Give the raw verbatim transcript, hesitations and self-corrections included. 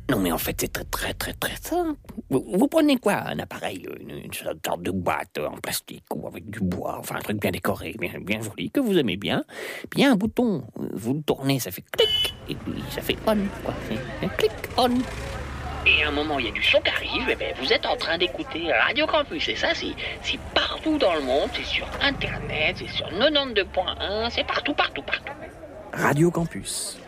Non mais en fait c'est très très très très simple. Vous, vous prenez quoi? Un appareil, une, une sorte de boîte en plastique ou avec du bois, enfin un truc bien décoré, bien, bien joli, que vous aimez bien. Puis il y a un bouton, vous le tournez, ça fait clic, et puis ça fait on, quoi. C'est un clic, on. Et à un moment, il y a du son qui arrive, et bien vous êtes en train d'écouter Radio Campus. Et ça, c'est, c'est partout dans le monde, c'est sur Internet, c'est sur quatre-vingt-douze point un, c'est partout, partout, partout. Radio Campus.